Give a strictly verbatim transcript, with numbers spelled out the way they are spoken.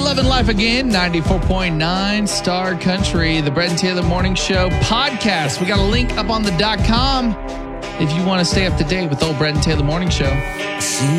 Loving Life Again, ninety-four point nine Star Country, the Brett and Taylor Morning Show podcast. We got a link up on the dot com if you want to stay up to date with old Brett and Taylor Morning Show.